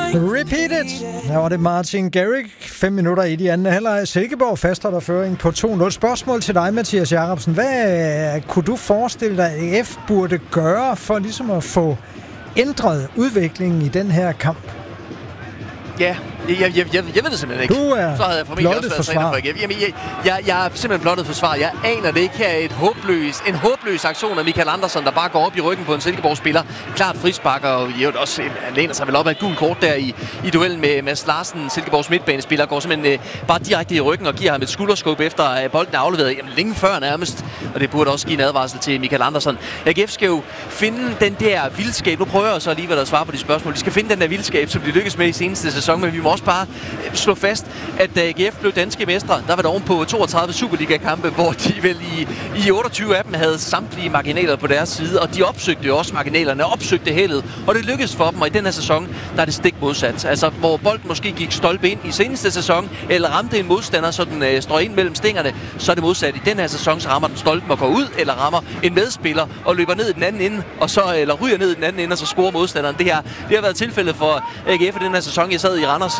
Repeat it! Her var det Martin Garrix. 5 minutter i de anden halvleg. Silkeborg fastholder føring på 2-0. Spørgsmål til dig, Mathias Jacobsen. Hvad kunne du forestille dig, at AGF burde gøre for ligesom at få ændret udviklingen i den her kamp? Ja, jeg ved det simpelthen ikke. Du er så havde jeg formentlig også været træner for AGF. Jamen, jeg er simpelthen blottet for svar. Jeg aner det ikke. Her er en håbløs aktion af Michael Andersen, der bare går op i ryggen på en Silkeborg-spiller. Klart frispark, og også, han læner sig vel op af et gult kort der i duellen med Mads Larsen. Silkeborgs midtbanespiller går simpelthen bare direkte i ryggen og giver ham et skulderskub efter at bolden er afleveret. Jamen, længe før nærmest. Og det burde også give en advarsel til Michael Andersen. AGF skal jo finde den der vildskab. Nu prøver jeg så alligevel at svare på de spørgsmål. De skal finde den der vildskab, som de lykkes med i seneste sæson, men vi må også bare slå fast, at da AGF blev danske mestre, der var det oven på 32 Superliga-kampe, hvor de vel i 28 af dem havde samtlige marginaler på deres side, og de opsøgte jo også marginalerne, opsøgte heldet, og det lykkedes for dem, og i den her sæson, der er det stik modsat. Altså, hvor bolden måske gik stolpe ind i seneste sæson, eller ramte en modstander, så den står ind mellem stængerne, så er det modsat. I den her sæson, så rammer den stolpen og går ud, eller rammer en medspiller og løber ned i den anden ende, eller ryger ned i den anden ende, og så scorer modstanderen. Det har været tilfældet for AGF i den her sæson. Jeg sad i Randers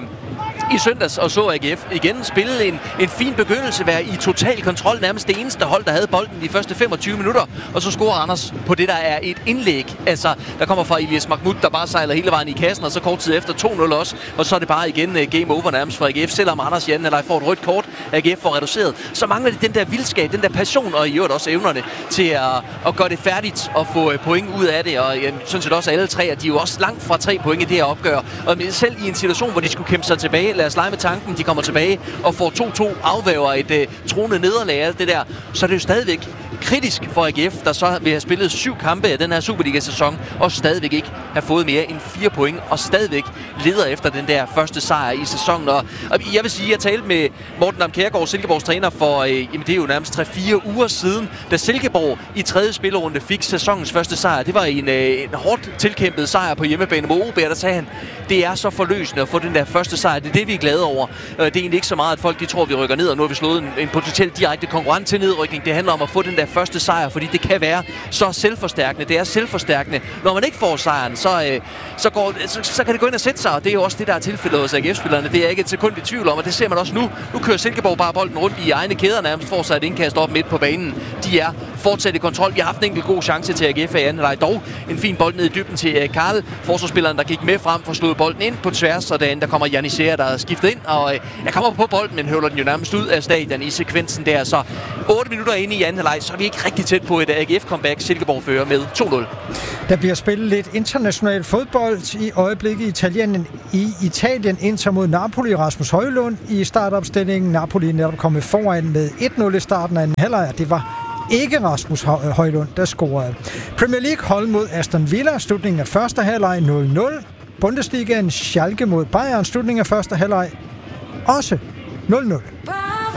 i søndags og så AGF igen spille en fin begyndelse, være i total kontrol, nærmest det eneste hold, der havde bolden de første 25 minutter, og så scorer Randers på det, der er et indlæg, altså der kommer fra Elias Mahmoud, der bare sejler hele vejen i kassen, og så kort tid efter 2-0 også, og så er det bare igen game over nærmest for AGF, selvom Randers i anden halvleg får et rødt kort, AGF får reduceret, så mangler det den der vildskab, den der passion, og i øvrigt også evnerne til at gøre det færdigt og få point ud af det, og jeg synes også alle tre, at de er jo også langt fra 3 point i det her opgør, og selv i en situation, hvor de skulle kæmpe sig tilbage, lad os lege med tanken, de kommer tilbage og får 2-2, afvæver et truende nederlag, alt det der, så er det jo stadigvæk kritisk for AGF, der så vil have spillet 7 kampe af den her Superliga-sæson, og stadigvæk ikke have fået mere end 4 point, og stadigvæk leder efter den der første sejr i sæsonen. Og jeg vil sige, at jeg talte med Morten Dam Kjærgaard, Silkeborgs træner, for det er jo nærmest 3-4 uger siden, da Silkeborg i 3. spillerunde fik sæsonens første sejr. Det var en hårdt tilkæmpet sejr på hjemmebane mod OB, der sagde han, det er så forløsende at få den der første sejr. Det er det, vi er glade over. Det er egentlig ikke så meget, at folk de tror, vi rykker ned, og nu har vi slået en potentielt direkte konkurrent til nedrykning. Det handler om at få den der første sejr, fordi det kan være så selvforstærkende. Det er selvforstærkende. Når man ikke får sejren, så kan det gå ind og sætte sig, og det er jo også det, der er tilfældet hos AGF-spillerne. Det er jeg ikke et sekund i tvivl om, og det ser man også nu. Nu kører Silkeborg bare bolden rundt i egne kæder, nærmest får sig et indkast op midt på banen. De er fortsat i kontrol. Vi har haft en enkelt god chance til AGF i anden halvleg. Dog en fin bold ned i dybden til Karl, forsvarsspilleren, der gik med frem for slået bolden ind på tværs, og der kommer Janissere, der er skiftet ind, og jeg kommer på bolden, men høvler den jo nærmest ud af stadion i sekvensen der. Så 8 minutter inde i anden halvleg, så er vi ikke rigtig tæt på et AGF-comeback. Silkeborg fører med 2-0. Der bliver spillet lidt international fodbold i øjeblikket i Italien. Inter mod Napoli. Rasmus Højlund i startopstillingen. Napoli er netop kommet foran med 1-0 i starten af anden halvleg. Det var ikke Rasmus Højlund, der scorede. Premier League hold mod Aston Villa. Slutningen af første halvleg 0-0. Bundesligaen Schalke mod Bayern. Slutningen af første halvleg også 0-0.